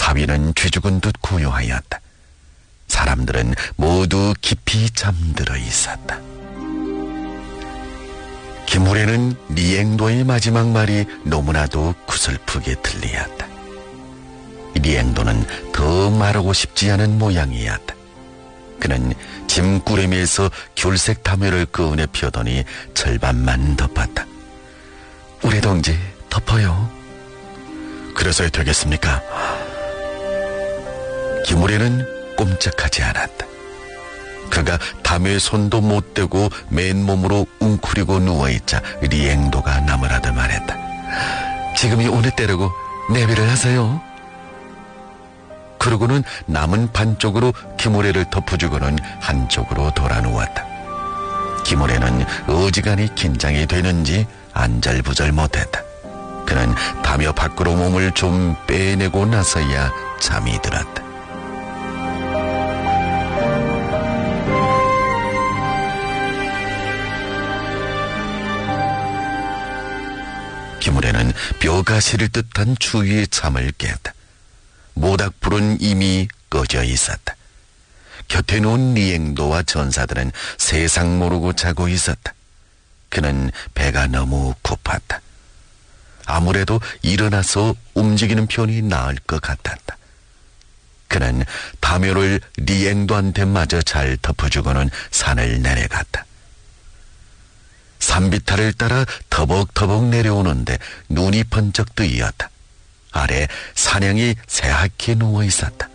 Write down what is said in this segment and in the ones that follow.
사위는 쥐죽은 듯 고요하였다. 사람들은 모두 깊이 잠들어 있었다. 김우래는 리앵도의 마지막 말이 너무나도 구슬프게 들리었다. 리앵도는 더 말하고 싶지 않은 모양이었다. 그는 짐꾸러미에서 귤색 담요를 꺼내 펴더니 절반만 덮었다. 우리 동지 덮어요. 그래서야 되겠습니까? 김우래는 꼼짝하지 않았다. 그가 담요에 손도 못 대고 맨몸으로 웅크리고 누워있자 리앵도가 나무라듯 말했다. 지금이 어느 때라고 내비를 하세요. 그러고는 남은 반쪽으로 김우래를 덮어주고는 한쪽으로 돌아 누웠다. 김우래는 어지간히 긴장이 되는지 안절부절 못했다. 그는 담요 밖으로 몸을 좀 빼내고 나서야 잠이 들었다. 김우래는 뼈가 시릴 듯한 추위에 잠을 깼다. 모닥불은 이미 꺼져 있었다. 곁에 누운 리앵도와 전사들은 세상 모르고 자고 있었다. 그는 배가 너무 고팠다. 아무래도 일어나서 움직이는 편이 나을 것 같았다. 그는 담요를 리앵도한테 마저 잘 덮어주고는 산을 내려갔다. 산비탈을 따라 터벅터벅 내려오는데 눈이 번쩍 뜨이었다. 아래 사냥이 새하얗게 누워 있었다.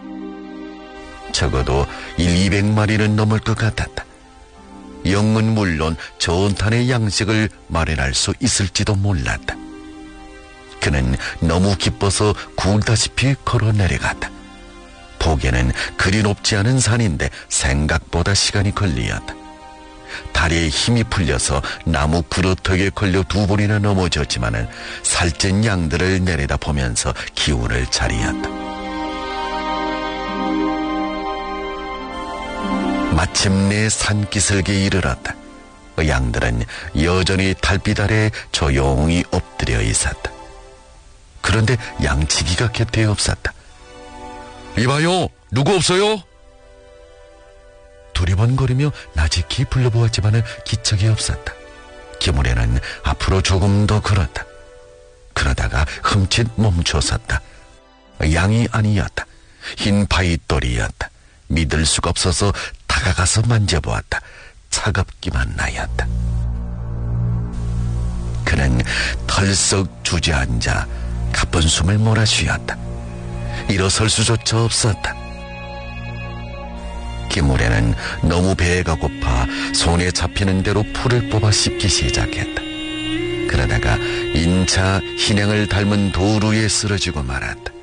적어도 200마리는 넘을 것 같았다. 영은 물론 전탄의 양식을 마련할 수 있을지도 몰랐다. 그는 너무 기뻐서 굴다시피 걸어 내려갔다. 보기에는 그리 높지 않은 산인데 생각보다 시간이 걸리었다. 다리에 힘이 풀려서 나무 그루터기에 걸려 2번이나 넘어졌지만은 살찐 양들을 내려다 보면서 기운을 차리었다. 마침내 산기슭에 이르렀다. 양들은 여전히 달빛 아래 조용히 엎드려 있었다. 그런데 양치기가 곁에 없었다. 이봐요, 누구 없어요? 두리번거리며 나직히 불러보았지만 기척이 없었다. 김우래는 앞으로 조금 더 걸었다. 그러다가 흠칫 멈춰섰다. 양이 아니었다. 흰 바위돌이었다. 믿을 수가 없어서 다가가서 만져보았다. 차갑기만 하였다. 그는 털썩 주저앉아 가쁜 숨을 몰아쉬었다. 일어설 수조차 없었다. 김우래는 너무 배가 고파 손에 잡히는 대로 풀을 뽑아 씹기 시작했다. 그러다가 인차 희냥을 닮은 도루에 쓰러지고 말았다.